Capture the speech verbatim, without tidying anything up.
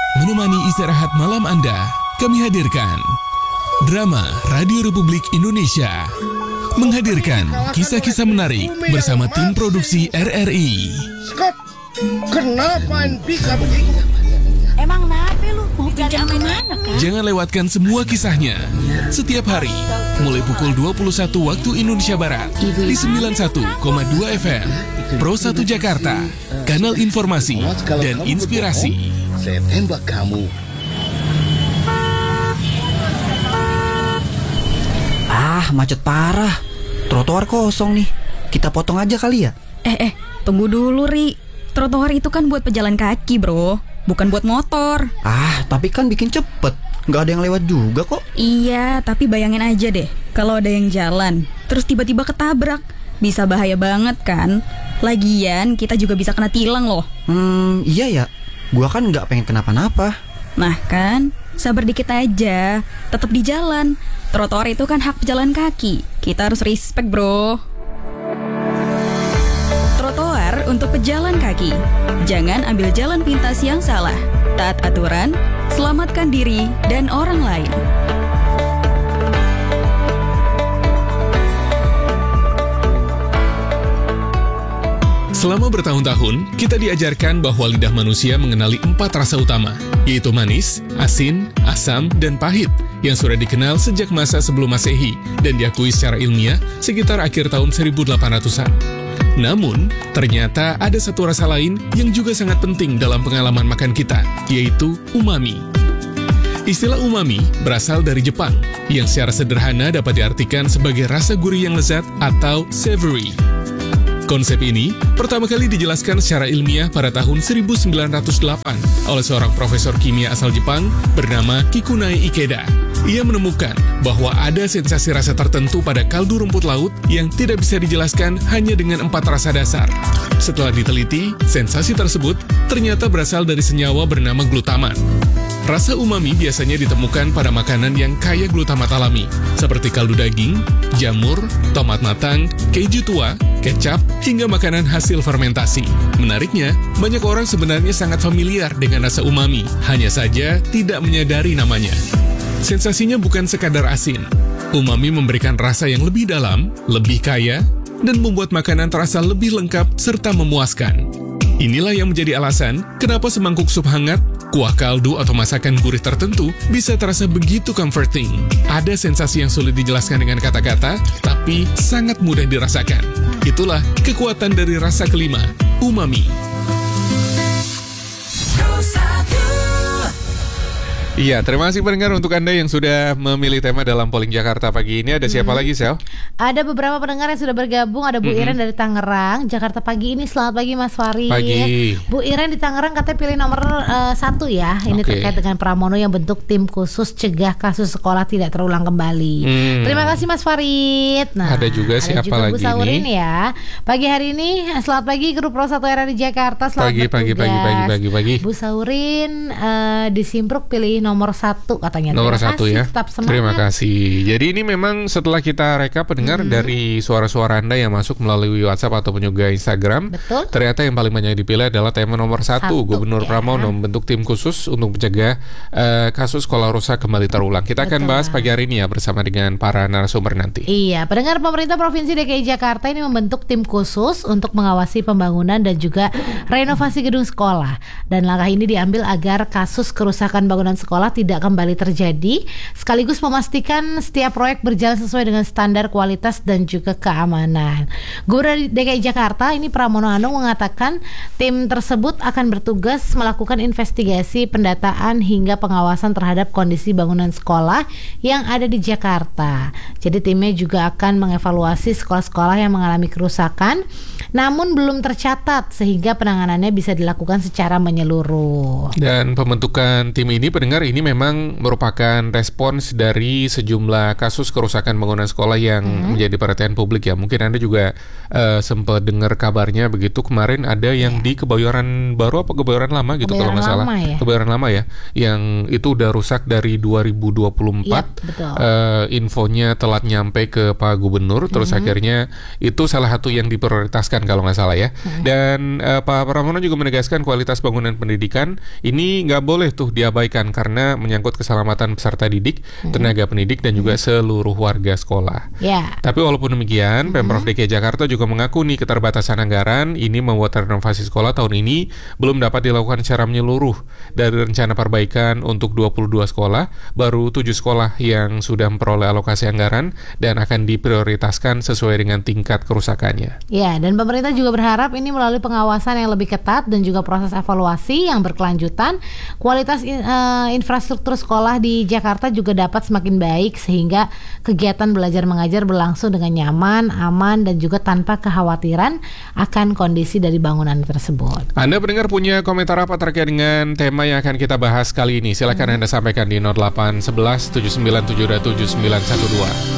Menemani istirahat malam Anda, kami hadirkan Drama Radio Republik Indonesia menghadirkan kisah-kisah menarik bersama tim produksi R R I. Skop, kenapa Pika begitu? Emang kenapa lu? Mau pinjam mana kan? Jangan lewatkan semua kisahnya setiap hari mulai pukul dua puluh satu waktu Indonesia Barat di sembilan puluh satu koma dua F M Pro satu Jakarta, kanal informasi dan inspirasi. Saya tembak kamu. Ah, macet parah. Trotoar kosong nih. Kita potong aja kali ya? Eh, eh, tunggu dulu, Ri. Trotoar itu kan buat pejalan kaki, bro. Bukan buat motor. Ah, tapi kan bikin cepet. Nggak ada yang lewat juga kok. Iya, tapi bayangin aja deh. Kalau ada yang jalan, terus tiba-tiba ketabrak. Bisa bahaya banget kan? Lagian, kita juga bisa kena tilang loh. Hmm, iya ya. Gua kan nggak pengen kenapa-napa. Nah kan, sabar dikit aja. Tetap di jalan. Trotoar itu kan hak pejalan kaki. Kita harus respect, bro. Trotoar untuk pejalan kaki. Jangan ambil jalan pintas yang salah. Taat aturan, selamatkan diri dan orang lain. Selama bertahun-tahun, kita diajarkan bahwa lidah manusia mengenali empat rasa utama, yaitu manis, asin, asam, dan pahit, yang sudah dikenal sejak masa sebelum Masehi dan diakui secara ilmiah sekitar akhir tahun seribu delapan ratusan. Namun, ternyata ada satu rasa lain yang juga sangat penting dalam pengalaman makan kita, yaitu umami. Istilah umami berasal dari Jepang, yang secara sederhana dapat diartikan sebagai rasa gurih yang lezat atau savory. Konsep ini pertama kali dijelaskan secara ilmiah pada tahun seribu sembilan ratus delapan oleh seorang profesor kimia asal Jepang bernama Kikunai Ikeda. Ia menemukan bahwa ada sensasi rasa tertentu pada kaldu rumput laut yang tidak bisa dijelaskan hanya dengan empat rasa dasar. Setelah diteliti, sensasi tersebut ternyata berasal dari senyawa bernama glutamat. Rasa umami biasanya ditemukan pada makanan yang kaya glutamat alami, seperti kaldu daging, jamur, tomat matang, keju tua, kecap, hingga makanan hasil fermentasi. Menariknya, banyak orang sebenarnya sangat familiar dengan rasa umami, hanya saja tidak menyadari namanya. Sensasinya bukan sekadar asin. Umami memberikan rasa yang lebih dalam, lebih kaya, dan membuat makanan terasa lebih lengkap serta memuaskan. Inilah yang menjadi alasan kenapa semangkuk sup hangat, kuah kaldu atau masakan gurih tertentu bisa terasa begitu comforting. Ada sensasi yang sulit dijelaskan dengan kata-kata, tapi sangat mudah dirasakan. Itulah kekuatan dari rasa kelima, umami. Iya, terima kasih pendengar untuk Anda yang sudah memilih tema dalam polling Jakarta pagi ini. Ada siapa hmm. lagi, Sel? Ada beberapa pendengar yang sudah bergabung. Ada Bu mm-hmm. Iren dari Tangerang, Jakarta pagi ini. Selamat pagi Mas Farid. Pagi. Bu Iren di Tangerang katanya pilih nomor uh, satu ya. Ini okay. terkait dengan Pramono yang bentuk tim khusus cegah kasus sekolah tidak terulang kembali. Hmm. Terima kasih Mas Farid. Nah, ada juga siapa ada juga lagi Bu Saurin nih? Ya. Pagi hari ini, selamat pagi grup Pro satu R R di Jakarta. Selamat pagi, bertugas. Pagi, pagi, pagi, pagi, pagi. Bu Saurin uh, di Simpruk pilih nomor satu. Katanya. Nomor Terima satu kasih, ya. Tetap semangat. Terima kasih. Jadi ini memang setelah kita reka pendengar hmm. dari suara-suara Anda yang masuk melalui WhatsApp ataupun juga Instagram, betul. Ternyata yang paling banyak dipilih adalah tema nomor satu, satu Gubernur ya. Pramono membentuk tim khusus untuk mencegah uh, kasus sekolah rusak kembali terulang. Kita betul. akan bahas pagi hari ini ya bersama dengan para narasumber nanti. Iya, pendengar pemerintah Provinsi D K I Jakarta ini membentuk tim khusus untuk mengawasi pembangunan dan juga renovasi gedung sekolah. Dan langkah ini diambil agar kasus kerusakan bangunan sekolah tidak kembali terjadi, sekaligus memastikan setiap proyek berjalan sesuai dengan standar kualitas dan juga keamanan. Gubernur D K I Jakarta ini Pramono Anung mengatakan tim tersebut akan bertugas melakukan investigasi, pendataan hingga pengawasan terhadap kondisi bangunan sekolah yang ada di Jakarta. Jadi timnya juga akan mengevaluasi sekolah-sekolah yang mengalami kerusakan namun belum tercatat sehingga penanganannya bisa dilakukan secara menyeluruh. Dan pembentukan tim ini pendengar ini memang merupakan respons dari sejumlah kasus kerusakan bangunan sekolah yang hmm. menjadi perhatian publik ya. Mungkin Anda juga uh, sempat dengar kabarnya begitu kemarin ada yang yeah. di Kebayoran Baru apa Kebayoran Lama gitu Kebayoran kalau nggak salah. Ya? Kebayoran Lama ya, yang itu udah rusak dari dua ribu dua puluh empat. Yep, betul. Uh, infonya telat nyampe ke Pak Gubernur, terus hmm. akhirnya itu salah satu yang diprioritaskan ditingkatkan kalau nggak salah ya. Hmm. Dan uh, Pak Pramono juga menegaskan kualitas bangunan pendidikan ini nggak boleh tuh diabaikan karena menyangkut keselamatan peserta didik, hmm. tenaga pendidik dan juga seluruh warga sekolah. Yeah. Tapi walaupun demikian, hmm. Pemprov D K I Jakarta juga mengaku nih keterbatasan anggaran ini membuat renovasi sekolah tahun ini belum dapat dilakukan secara menyeluruh. Dari rencana perbaikan untuk dua puluh dua sekolah, baru tujuh sekolah yang sudah memperoleh alokasi anggaran dan akan diprioritaskan sesuai dengan tingkat kerusakannya. Ya, dan pemerintah juga berharap ini melalui pengawasan yang lebih ketat dan juga proses evaluasi yang berkelanjutan, kualitas in, uh, infrastruktur sekolah di Jakarta juga dapat semakin baik sehingga kegiatan belajar mengajar berlangsung dengan nyaman, aman dan juga tanpa kekhawatiran akan kondisi dari bangunan tersebut. Anda pendengar punya komentar apa terkait dengan tema yang akan kita bahas kali ini? Silakan hmm. Anda sampaikan di nol delapan satu satu tujuh sembilan tujuh tujuh sembilan satu dua.